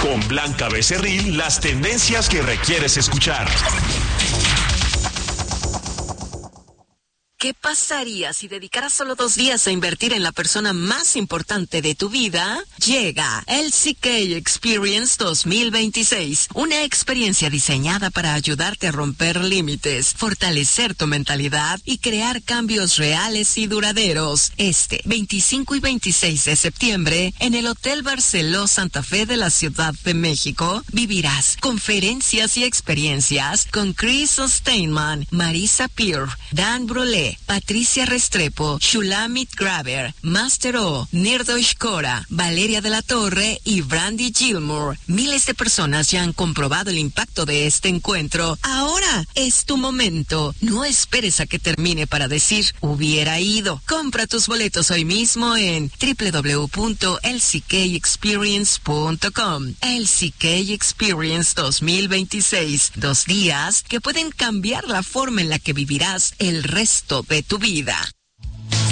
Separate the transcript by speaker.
Speaker 1: Con Blanca Becerril, las tendencias que requieres escuchar.
Speaker 2: ¿Qué pasaría si dedicaras solo 2 días a invertir en la persona más importante de tu vida? Llega LCK Experience 2026, una experiencia diseñada para ayudarte a romper límites, fortalecer tu mentalidad y crear cambios reales y duraderos. Este 25 y 26 de septiembre, en el Hotel Barceló Santa Fe de la Ciudad de México, vivirás conferencias y experiencias con Chris Steinman, Marisa Peer, Dan Brulé, Patricia Restrepo, Shulamit Graver, Master O, Nirdosh Kora, Valeria de la Torre y Brandy Gilmore. Miles de personas ya han comprobado el impacto de este encuentro. Ahora es tu momento. No esperes a que termine para decir, hubiera ido. Compra tus boletos hoy mismo en www.lckexperience.com. LCK Experience 2026. 2 días que pueden cambiar la forma en la que vivirás el resto de tu vida.